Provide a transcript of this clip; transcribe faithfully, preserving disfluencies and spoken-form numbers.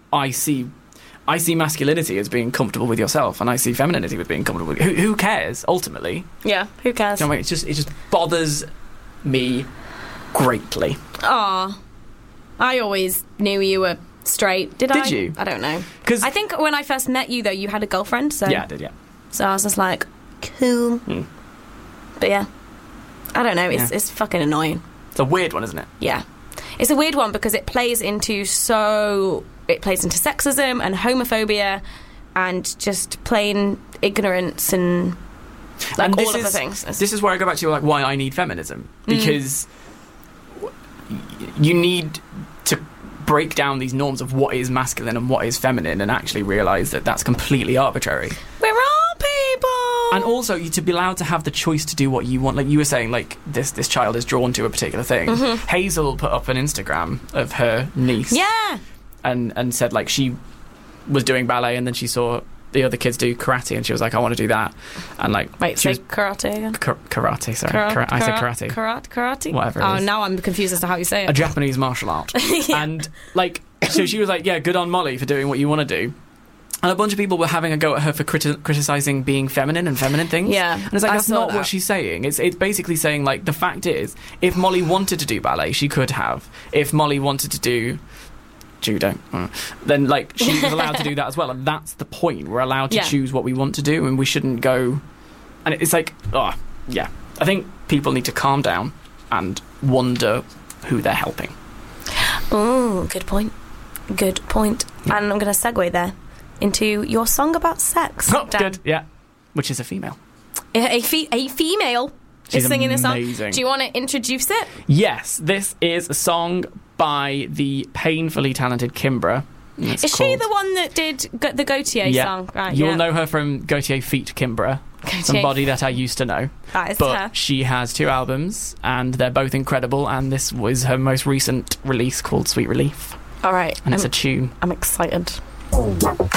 I see I see masculinity as being comfortable with yourself, and I see femininity with being comfortable with... Who, who cares, ultimately? Yeah, who cares? Do you know what I mean? It's just, it just bothers me greatly. Aw. I always knew you were straight. Did, Did I? you? I don't know. 'Cause- I think when I first met you, though, you had a girlfriend, so... Yeah, I did, yeah. So I was just like, cool. Mm. But yeah. I don't know, it's, Yeah. it's fucking annoying. It's a weird one, isn't it? Yeah. It's a weird one because it plays into so... It plays into sexism and homophobia and just plain ignorance and... Like, And all this of the is- things. This is where I go back to like why I need feminism, because y you need to break down these norms of what is masculine and what is feminine, and actually realise that that's completely arbitrary. We're all people! And also, you to be allowed to have the choice to do what you want. Like you were saying, like this this child is drawn to a particular thing. Hazel put up an Instagram of her niece, Yeah! and and said like she was doing ballet, and then she saw the other kids do karate, and she was like, I want to do that. And like, Wait, she say was karate again? Kar- karate, sorry, Kara- Kara- I said kara- karate. Karate? Karate? Whatever it Oh, is. now I'm confused as to how you say A it. Japanese martial art. And like, so she was like, yeah, good on Molly for doing what you want to do. And a bunch of people were having a go at her for criti- criticising being feminine and feminine things. Yeah, And it's like, I that's saw not that. what she's saying. It's it's basically saying, like, the fact is, if Molly wanted to do ballet, she could have. If Molly wanted to do judo, mm, then, like, she was allowed to do that as well. And that's the point. We're allowed to Yeah. choose what we want to do, and we shouldn't go... And it's like, oh, yeah. I think people need to calm down and wonder who they're helping. Oh, good point. Good point. And I'm going to segue there into your song about sex. Oh, Dan. good, yeah. Which is a female. A, a, fe- a female She's is singing this song. amazing. Do you want to introduce it? Yes, this is a song by the painfully talented Kimbra. It's Is she called- the one that did go- the Gautier yeah. song? Right, You'll yeah. know her from Gautier Feat Kimbra, Gautier. somebody that I used to know. That is But her. she has two albums, and they're both incredible, and this was her most recent release called Sweet Relief. All right. And it's I'm, a tune. I'm excited. Oh.